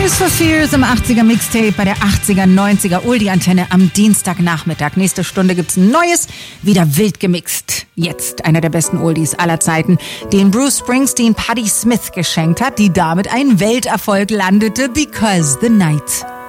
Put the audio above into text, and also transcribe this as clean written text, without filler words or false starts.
Tears for Fears im 80er Mixtape bei der 80er, 90er Oldie-Antenne am Dienstagnachmittag. Nächste Stunde gibt's ein neues, wieder wild gemixt. Jetzt einer der besten Oldies aller Zeiten, den Bruce Springsteen Patti Smith geschenkt hat, die damit einen Welterfolg landete, Because the Night.